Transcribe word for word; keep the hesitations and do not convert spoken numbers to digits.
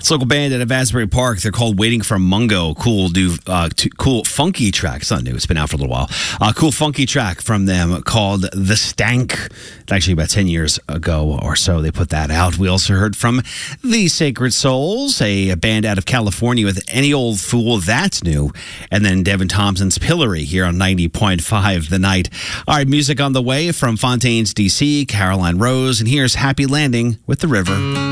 It's a local band out of Asbury Park. They're called Waiting for Mungo. Cool, new, uh, t- cool, funky track. It's not new. It's been out for a little while. Uh, cool, funky track from them called The Stank. Actually, about ten years ago or so, they put that out. We also heard from The Sacred Souls, a, a band out of California with Any Old Fool. That's new. And then Devin Thompson's Pillory here on ninety point five The Night. All right, music on the way from Fontaines, D C, Caroline Rose. And here's Happy Landing with The River.